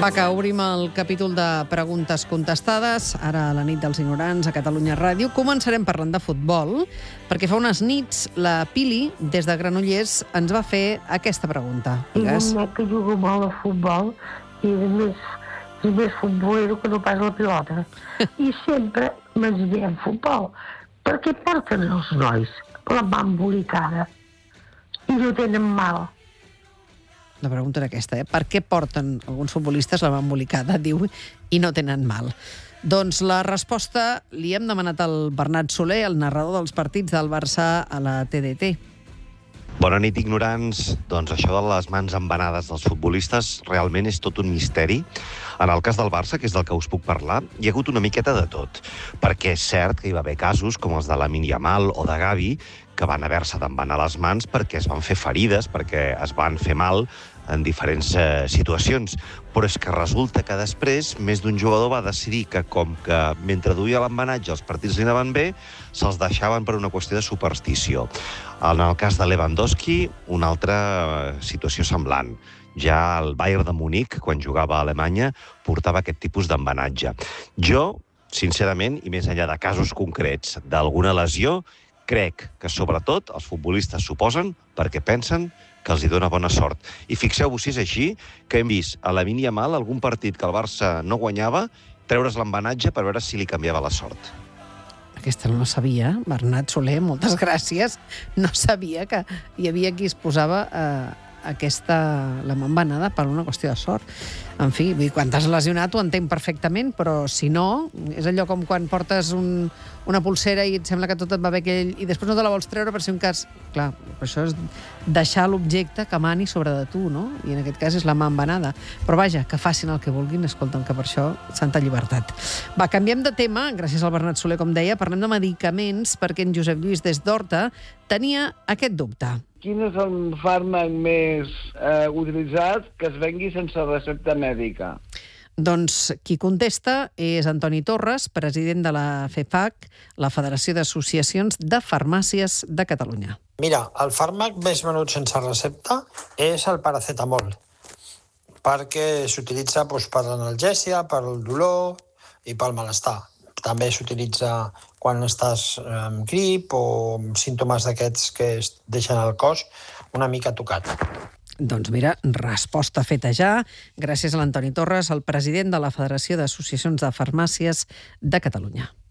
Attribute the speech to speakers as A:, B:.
A: Va, que obrim el capítol de preguntes contestades, ara a la nit dels ignorants a Catalunya Ràdio. Començarem parlant de futbol, perquè fa unes nits la Pili, des de Granollers, ens va fer aquesta pregunta.
B: Tinc un net que juga molt a futbol i és més futbolero que no pas la pilota. I sempre m'ens diem futbol. Per què porten els nois la mà embolicada i no tenen mal?
A: La pregunta era aquesta, Per què porten alguns futbolistes la mà embolicada, diu, i no tenen mal? Doncs la resposta li hem demanat al Bernat Soler, el narrador dels partits del Barça a la TDT.
C: Bona nit, ignorants. Doncs això de les mans embenades dels futbolistes realment és tot un misteri. En el cas del Barça, que és del que us puc parlar, hi ha hagut una miqueta de tot. Perquè és cert que hi va haver casos, com els de Lamine Yamal o de Gavi, que van haver-se d'embenar les mans perquè es van fer ferides, perquè es van fer mal en diferents situacions. Però és que resulta que després més d'un jugador va decidir que, com que mentre duia l'embenatge els partits li anaven bé, se'ls deixaven per una qüestió de superstició. En el cas de Lewandowski, una altra situació semblant. Ja el Bayern de Munic, quan jugava a Alemanya, portava aquest tipus d'embenatge. Jo, sincerament, i més enllà de casos concrets d'alguna lesió, crec que, sobretot, els futbolistes s'ho posen perquè pensen que els hi dona bona sort. I fixeu-vos si és així, que hem vist a Lamine Yamal algun partit que el Barça no guanyava, treure's l'embenatge per veure si li canviava la sort.
A: Aquesta no la sabia, Bernat Soler, moltes gràcies. No sabia que hi havia qui es posava la mà embenada per una qüestió de sort. En fi, quan t'has lesionat ho entenc perfectament, però si no, és allò com quan portes una pulsera i et sembla que tot et va bé i després no te la vols treure per si un cas... Clar, això és deixar l'objecte que mani sobre de tu, no? I en aquest cas és la mà embenada. Però vaja, que facin el que vulguin, escolten, que per això santa llibertat. Va, canviem de tema, gràcies al Bernat Soler, com deia, parlem de medicaments, perquè en Josep Lluís des d'Horta tenia aquest dubte.
D: Quin és el fàrmac més utilitzat que es vengui sense recepta mèdica?
A: Doncs qui contesta és Antoni Torres, president de la FEFAC, la Federació d'Associacions de Farmàcies de Catalunya.
E: Mira, el fàrmac més venut sense recepta és el paracetamol, perquè s'utilitza per l'analgèsia, per el dolor i pel malestar. També s'utilitza quan estàs amb grip o amb símptomes d'aquests que es deixen el cos una mica tocat.
A: Doncs mira, resposta feta ja, gràcies a l'Antoni Torres, el president de la Federació d'Associacions de Farmàcies de Catalunya.